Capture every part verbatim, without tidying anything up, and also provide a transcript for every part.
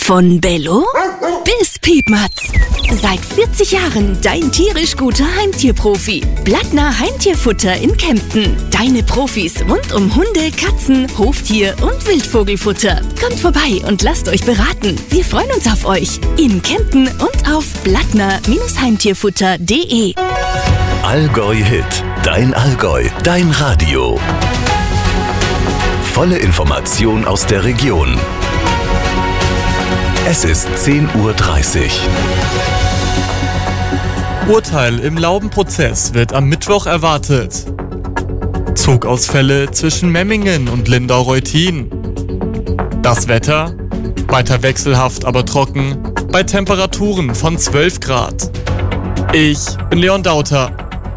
Von Bello bis Piepmatz. Seit vierzig Jahren dein tierisch guter Heimtierprofi. Blattner Heimtierfutter in Kempten. Deine Profis rund um Hunde, Katzen, Hoftier und Wildvogelfutter. Kommt vorbei und lasst euch beraten. Wir freuen uns auf euch. In Kempten und auf blattner Heimtierfutter punkt de. Allgäu Hit. Dein Allgäu. Dein Radio. Volle Information aus der Region. Es ist zehn Uhr dreißig. Urteil im Laubenprozess wird am Mittwoch erwartet. Zugausfälle zwischen Memmingen und Lindau-Reutin. Das Wetter? Weiter wechselhaft, aber trocken, bei Temperaturen von zwölf Grad. Ich bin Leon Dauter.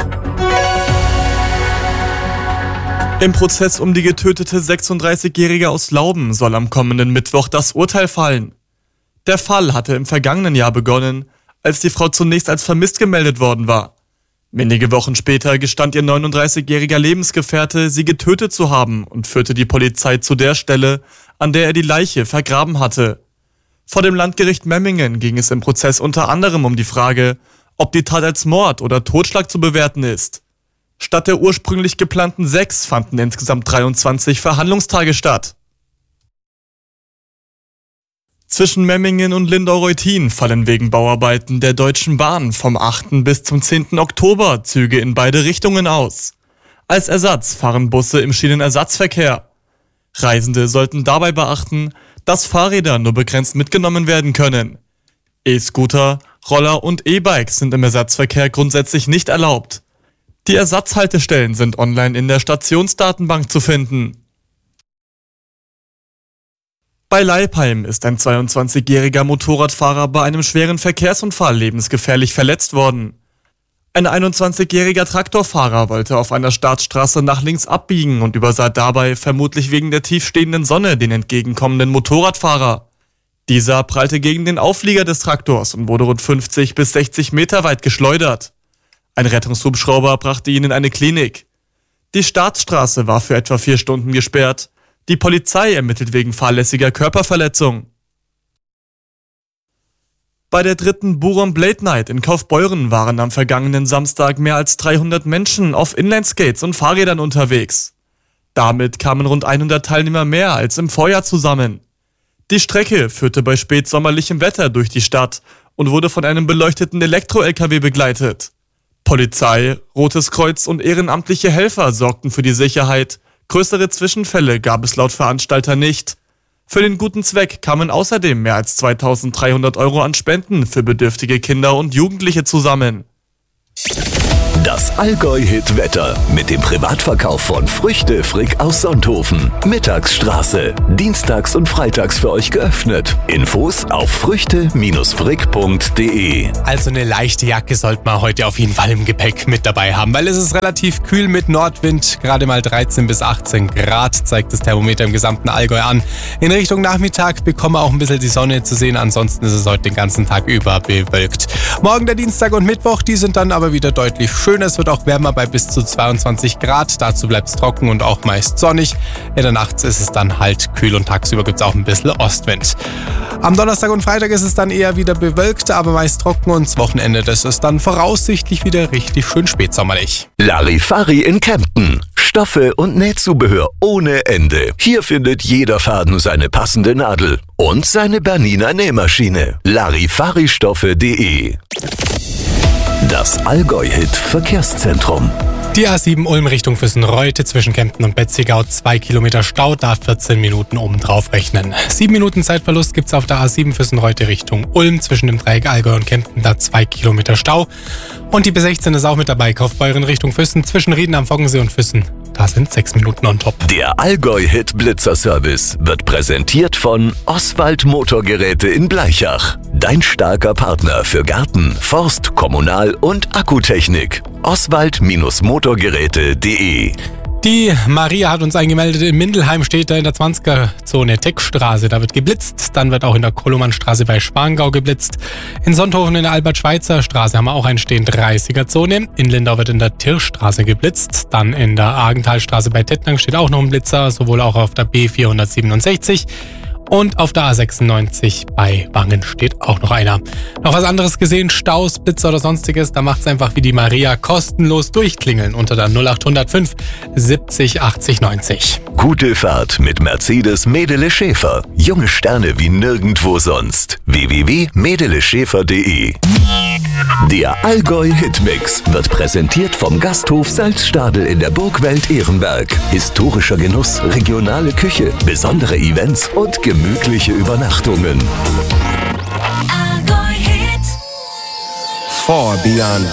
Im Prozess um die getötete sechsunddreißigjährige aus Lauben soll am kommenden Mittwoch das Urteil fallen. Der Fall hatte im vergangenen Jahr begonnen, als die Frau zunächst als vermisst gemeldet worden war. Wenige Wochen später gestand ihr neununddreißigjähriger Lebensgefährte, sie getötet zu haben und führte die Polizei zu der Stelle, an der er die Leiche vergraben hatte. Vor dem Landgericht Memmingen ging es im Prozess unter anderem um die Frage, ob die Tat als Mord oder Totschlag zu bewerten ist. Statt der ursprünglich geplanten sechs fanden insgesamt dreiundzwanzig Verhandlungstage statt. Zwischen Memmingen und Lindau-Reutin fallen wegen Bauarbeiten der Deutschen Bahn vom achten bis zum zehnten Oktober Züge in beide Richtungen aus. Als Ersatz fahren Busse im Schienenersatzverkehr. Reisende sollten dabei beachten, dass Fahrräder nur begrenzt mitgenommen werden können. E-Scooter, Roller und E-Bikes sind im Ersatzverkehr grundsätzlich nicht erlaubt. Die Ersatzhaltestellen sind online in der Stationsdatenbank zu finden. Bei Leipheim ist ein zweiundzwanzigjähriger Motorradfahrer bei einem schweren Verkehrsunfall lebensgefährlich verletzt worden. Ein einundzwanzigjähriger Traktorfahrer wollte auf einer Staatsstraße nach links abbiegen und übersah dabei, vermutlich wegen der tiefstehenden Sonne, den entgegenkommenden Motorradfahrer. Dieser prallte gegen den Auflieger des Traktors und wurde rund fünfzig bis sechzig Meter weit geschleudert. Ein Rettungshubschrauber brachte ihn in eine Klinik. Die Staatsstraße war für etwa vier Stunden gesperrt. Die Polizei ermittelt wegen fahrlässiger Körperverletzung. Bei der dritten Buron Blade Night in Kaufbeuren waren am vergangenen Samstag mehr als dreihundert Menschen auf Inlineskates und Fahrrädern unterwegs. Damit kamen rund hundert Teilnehmer mehr als im Vorjahr zusammen. Die Strecke führte bei spätsommerlichem Wetter durch die Stadt und wurde von einem beleuchteten Elektro-L K W begleitet. Polizei, Rotes Kreuz und ehrenamtliche Helfer sorgten für die Sicherheit. Größere Zwischenfälle gab es laut Veranstalter nicht. Für den guten Zweck kamen außerdem mehr als zweitausenddreihundert Euro an Spenden für bedürftige Kinder und Jugendliche zusammen. Das Allgäu-Hit-Wetter mit dem Privatverkauf von Früchte Frick aus Sonthofen. Mittagsstraße. Dienstags und freitags für euch geöffnet. Infos auf früchte Frick punkt de. Also eine leichte Jacke sollte man heute auf jeden Fall im Gepäck mit dabei haben, weil es ist relativ kühl mit Nordwind. Gerade mal dreizehn bis achtzehn Grad zeigt das Thermometer im gesamten Allgäu an. In Richtung Nachmittag bekommen wir auch ein bisschen die Sonne zu sehen. Ansonsten ist es heute den ganzen Tag über bewölkt. Morgen der Dienstag und Mittwoch, die sind dann aber wieder deutlich schön. Es wird auch wärmer bei bis zu zweiundzwanzig Grad. Dazu bleibt es trocken und auch meist sonnig. In der Nacht ist es dann halt kühl und tagsüber gibt es auch ein bisschen Ostwind. Am Donnerstag und Freitag ist es dann eher wieder bewölkt, aber meist trocken und das Wochenende, das ist dann voraussichtlich wieder richtig schön spätsommerlich. Larifari in Kempten. Stoffe und Nähzubehör ohne Ende. Hier findet jeder Faden seine passende Nadel und seine Bernina Nähmaschine. Larifari-Stoffe punkt de. Das Allgäu-Hit-Verkehrszentrum. Die A sieben Ulm Richtung Füssen-Reute zwischen Kempten und Betzigau, zwei Kilometer Stau, da vierzehn Minuten obendrauf rechnen. Sieben Minuten Zeitverlust gibt's auf der A sieben Füssen-Reute Richtung Ulm zwischen dem Dreieck Allgäu und Kempten, da zwei Kilometer Stau. Und die B sechzehn ist auch mit dabei, Kaufbeuren Richtung Füssen zwischen Rieden am Foggensee und Füssen. Da sind sechs Minuten on top. Der Allgäu-Hit-Blitzer-Service wird präsentiert von Oswald Motorgeräte in Bleichach. Dein starker Partner für Garten, Forst, Kommunal- und Akkutechnik. Oswald Motorgeräte punkt de. Die Maria hat uns eingemeldet, in Mindelheim steht da in der zwanziger-Zone Teckstraße, da wird geblitzt. Dann wird auch in der Kolomannstraße bei Spangau geblitzt. In Sonthofen in der Albert-Schweitzer-Straße haben wir auch einen stehen dreißiger-Zone. In Lindau wird in der Tirschstraße geblitzt. Dann in der Argenthalstraße bei Tettnang steht auch noch ein Blitzer, sowohl auch auf der B vierhundertsiebenundsechzig. Und auf der A sechsundneunzig bei Wangen steht auch noch einer. Noch was anderes gesehen, Staus, Blitzer oder sonstiges, da macht's einfach wie die Maria, kostenlos durchklingeln unter der null acht null fünf siebzig achtzig neunzig. Gute Fahrt mit Mercedes Medele Schäfer. Junge Sterne wie nirgendwo sonst. w w w punkt medele schäfer punkt de. Der Allgäu Hitmix wird präsentiert vom Gasthof Salzstadel in der Burgwelt Ehrenberg. Historischer Genuss, regionale Küche, besondere Events und gemütliche Übernachtungen. Allgäu Hit. Far beyond